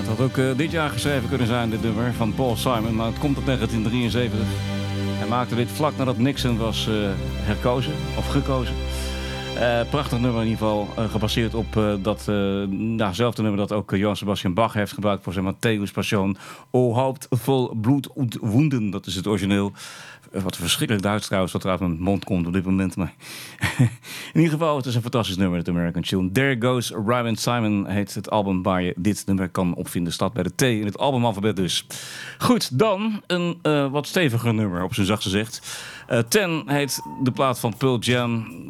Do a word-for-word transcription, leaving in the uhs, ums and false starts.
had ook uh, dit jaar geschreven kunnen zijn, dit nummer van Paul Simon, maar het komt uit negentien drieënzeventig. Hij maakte dit vlak nadat Nixon was uh, herkozen, of gekozen. Uh, prachtig nummer in ieder geval, uh, gebaseerd op uh, dat uh, nou, nummer dat ook uh, Johann Sebastian Bach heeft gebruikt voor zijn Matthäus Passion. O Haupt vol Blut und Wunden, dat is het origineel. Uh, wat verschrikkelijk Duits trouwens, wat er uit mijn mond komt op dit moment. Maar in ieder geval, het is een fantastisch nummer, het American Tune. There Goes Ryman Simon heet het album waar je dit nummer kan opvinden. Staat bij de T in het albumalfabet dus. Goed, dan een uh, wat steviger nummer, op zijn zacht gezegd. Uh, Ten heet de plaat van Pearl Jam.